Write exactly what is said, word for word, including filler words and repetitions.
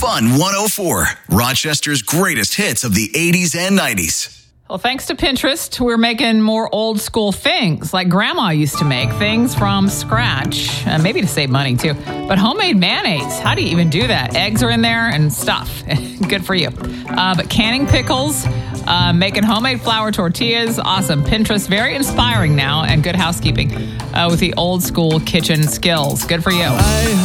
Fun one oh four, Rochester's greatest hits of the eighties and nineties. Well, thanks to Pinterest, we're making more old school things like Grandma used to make, things from scratch, uh, maybe to save money too. But homemade mayonnaise, how do you even do that? Eggs are in there and stuff. Good for you. Uh, but canning pickles, uh, making homemade flour tortillas, awesome. Pinterest, very inspiring now, and good housekeeping uh, with the old school kitchen skills. Good for you. I